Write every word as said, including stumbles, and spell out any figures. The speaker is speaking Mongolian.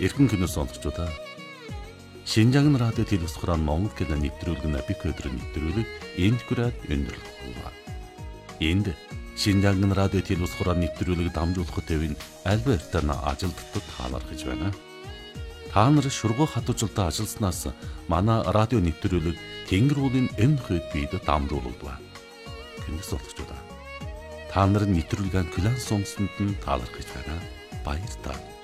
Эрхэм кино сонсогчдоо. Шинжаан радио телевиз хураан Монгол кино нэвтрүүлэг Набик өдрийн нэвтрүүлэг энд хүрээд өндөрлөх боллоо. Энд Шинжаан радио телевиз хураан нэвтрүүлэг дамжуулахад төвийн Альбертан ажилтнууд таалархаж байна. Та нар шургуу хатуучлалтаа ажилласнаас манай радио нэвтрүүлэг Тэнгэр уулын энэ хэд бид дамжуулдаг. Кино сонсогчдоо. Та нарын нэвтрүүлгийн класс сонсонд нь таалархаж байна. Баярлалаа.